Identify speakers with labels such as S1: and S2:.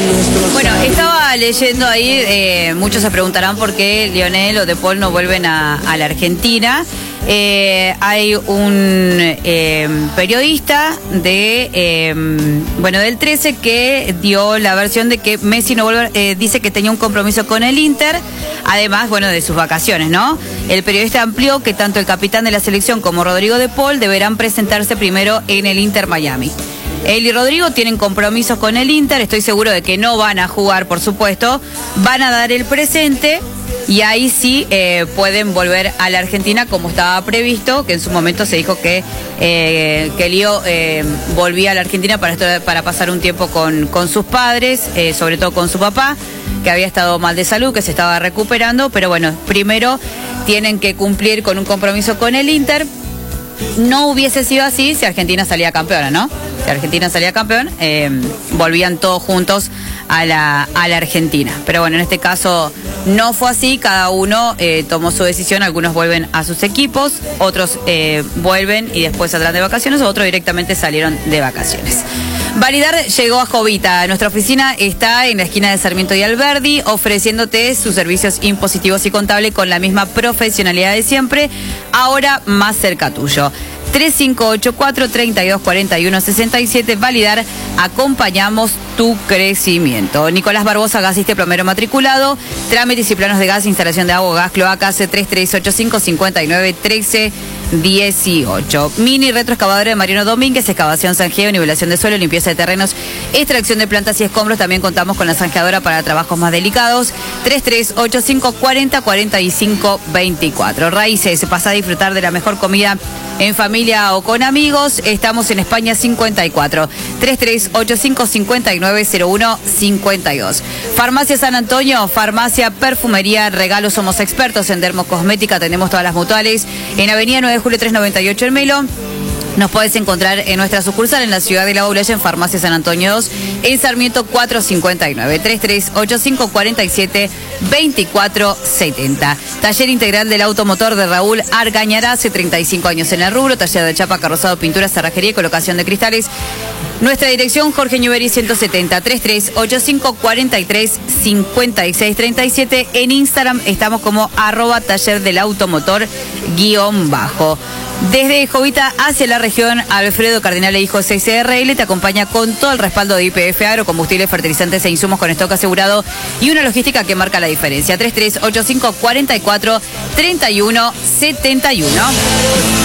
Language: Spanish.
S1: Bueno, estaba leyendo ahí, muchos se preguntarán por qué Lionel o De Paul no vuelven a la Argentina. Hay un periodista del 13 que dio la versión de que Messi no vuelve, dice que tenía un compromiso con el Inter, además, de sus vacaciones, ¿no? El periodista amplió que tanto el capitán de la selección como Rodrigo De Paul deberán presentarse primero en el Inter Miami. Él y Rodrigo tienen compromisos con el Inter, estoy seguro de que no van a jugar, por supuesto, van a dar el presente y ahí sí pueden volver a la Argentina como estaba previsto, que en su momento se dijo que Lío volvía a la Argentina para pasar un tiempo con sus padres, sobre todo con su papá, que había estado mal de salud, que se estaba recuperando, pero bueno, primero tienen que cumplir con un compromiso con el Inter. No hubiese sido así si Argentina salía campeona, ¿no? Si Argentina salía campeón, volvían todos juntos a la Argentina. Pero bueno, en este caso no fue así, cada uno tomó su decisión, algunos vuelven a sus equipos, otros vuelven y después saldrán de vacaciones, otros directamente salieron de vacaciones. Validar llegó a Jovita. Nuestra oficina está en la esquina de Sarmiento y Alberdi, ofreciéndote sus servicios impositivos y contable con la misma profesionalidad de siempre, ahora más cerca tuyo. 3584-3241-67. Validar, acompañamos tu crecimiento. Nicolás Barbosa, gasista y plomero matriculado. Trámites y planos de gas, instalación de agua, gas, cloaca, C3385-591318. Mini retroexcavadora de Mariano Domínguez, excavación, zanjeo, nivelación de suelo, limpieza de terrenos, extracción de plantas y escombros. También contamos con la zanjeadora para trabajos más delicados. 3385-4045-24. Raíces, pasa a disfrutar de la mejor comida en familia o con amigos. Estamos en España 54. 3385-5901-52. Farmacia San Antonio, farmacia, perfumería, regalos, somos expertos en dermocosmética, tenemos todas las mutuales. En Avenida 9 de Julio 398 en Melo. Nos podés encontrar en nuestra sucursal en la ciudad de La Baulaya, en Farmacia San Antonio 2, en Sarmiento 459, 3385-47-2470. Taller integral del automotor de Raúl Argañará, hace 35 años en el rubro, taller de chapa, carrozado, pintura, cerrajería y colocación de cristales. Nuestra dirección, Jorge Newbery 170, 3385-435637. En Instagram estamos como @taller del automotor _. Desde Jovita hacia la región, Alfredo Cardinal e Hijos SRL te acompaña con todo el respaldo de YPF Agro, combustibles, fertilizantes e insumos con stock asegurado y una logística que marca la diferencia. 3385-44-3171.